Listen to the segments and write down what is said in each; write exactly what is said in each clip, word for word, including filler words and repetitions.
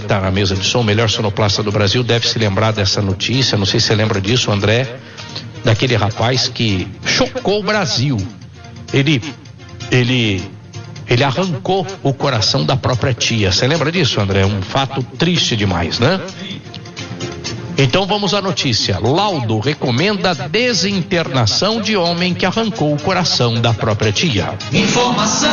está na mesa de som, o melhor sonoplasta do Brasil, deve se lembrar dessa notícia, não sei se você lembra disso, André, daquele rapaz que chocou o Brasil. Ele, ele, ele arrancou o coração da própria tia. Você lembra disso, André? Um fato triste demais, né? Então vamos à notícia. Laudo recomenda desinternação de homem que arrancou o coração da própria tia. Informação,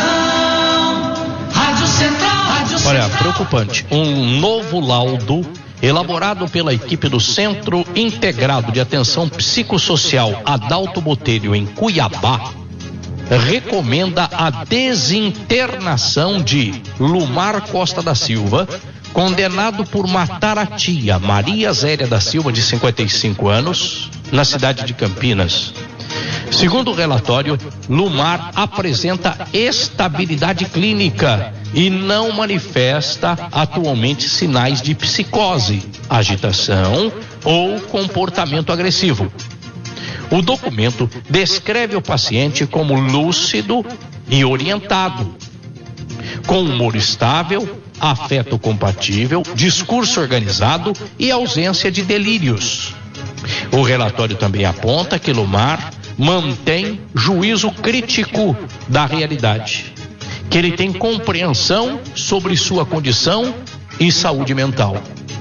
Rádio Central, Rádio Central. Olha, preocupante. Um novo laudo elaborado pela equipe do Centro Integrado de Atenção Psicossocial Adalto Botelho, em Cuiabá, recomenda a desinternação de Lumar Costa da Silva, condenado por matar a tia Maria Zélia da Silva, de cinquenta e cinco anos, na cidade de Campinas. Segundo o relatório, Lumar apresenta estabilidade clínica e não manifesta atualmente sinais de psicose, agitação ou comportamento agressivo. O documento descreve o paciente como lúcido e orientado, com humor estável, afeto compatível, discurso organizado e ausência de delírios. O relatório também aponta que Lumar mantém juízo crítico da realidade, que ele tem compreensão sobre sua condição e saúde mental.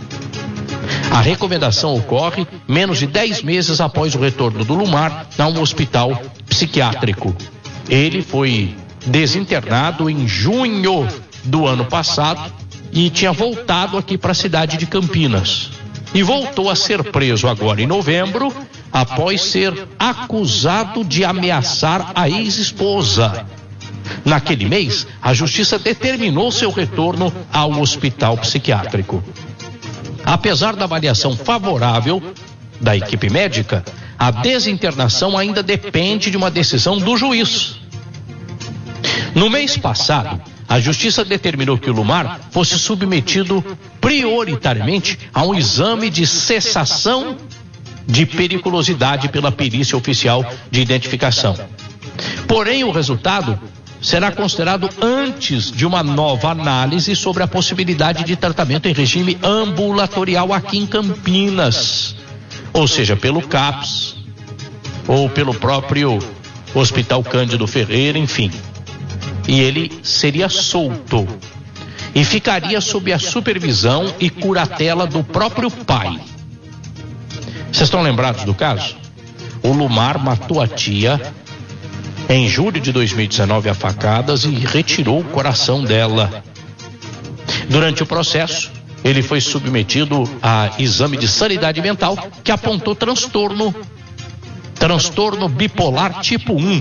A recomendação ocorre menos de dez meses após o retorno do Lumar a um hospital psiquiátrico. Ele foi desinternado em junho do ano passado e tinha voltado aqui para a cidade de Campinas. E voltou a ser preso agora em novembro, após ser acusado de ameaçar a ex-esposa. Naquele mês, a justiça determinou seu retorno ao hospital psiquiátrico. Apesar da avaliação favorável da equipe médica, a desinternação ainda depende de uma decisão do juiz. No mês passado, a justiça determinou que o Lumar fosse submetido prioritariamente a um exame de cessação de periculosidade pela perícia oficial de identificação. Porém, o resultado será considerado antes de uma nova análise sobre a possibilidade de tratamento em regime ambulatorial aqui em Campinas, ou seja, pelo CAPS ou pelo próprio Hospital Cândido Ferreira, enfim. E ele seria solto e ficaria sob a supervisão e curatela do próprio pai. Vocês estão lembrados do caso? O Lumar matou a tia em julho de dois mil e dezenove a facadas e retirou o coração dela. Durante o processo, ele foi submetido a exame de sanidade mental que apontou transtorno, transtorno bipolar tipo um.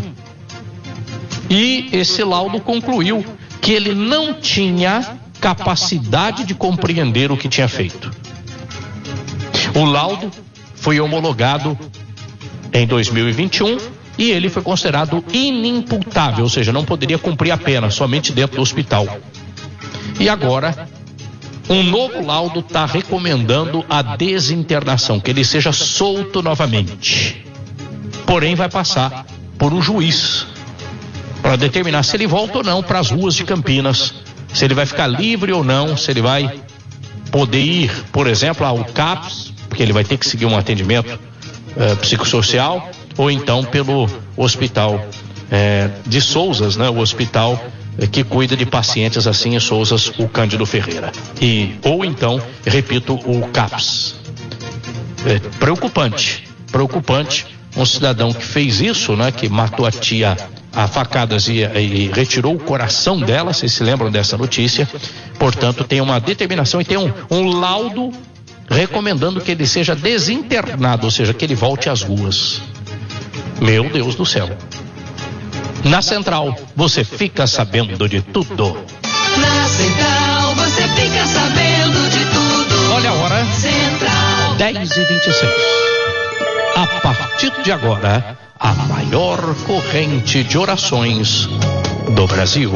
E esse laudo concluiu que ele não tinha capacidade de compreender o que tinha feito. O laudo foi homologado em dois mil e vinte e um e ele foi considerado inimputável, ou seja, não poderia cumprir a pena, somente dentro do hospital. E agora, um novo laudo está recomendando a desinternação, que ele seja solto novamente. Porém, vai passar por um juiz para determinar se ele volta ou não para as ruas de Campinas, se ele vai ficar livre ou não, se ele vai poder ir, por exemplo, ao CAPS, porque ele vai ter que seguir um atendimento eh, psicossocial, ou então pelo hospital eh, de Souzas, né? O hospital eh, que cuida de pacientes assim em Souzas, o Cândido Ferreira. E, ou então, repito, o CAPS. É preocupante, preocupante, um cidadão que fez isso, né? Que matou a tia a facadas e, e retirou o coração dela, vocês se lembram dessa notícia? Portanto, tem uma determinação e tem um, um laudo recomendando que ele seja desinternado, ou seja, que ele volte às ruas. Meu Deus do céu. Na Central, você fica sabendo de tudo. Na Central, você fica sabendo de tudo. Olha a hora. Central. dez e vinte e seis. A partir de agora, a maior corrente de orações do Brasil.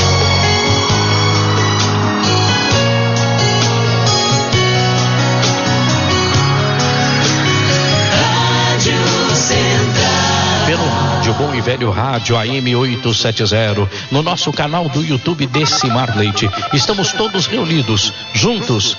Rádio Central. Pelo rádio, bom e velho rádio A M oitocentos e setenta, no nosso canal do YouTube Decimar Leite. Estamos todos reunidos, juntos,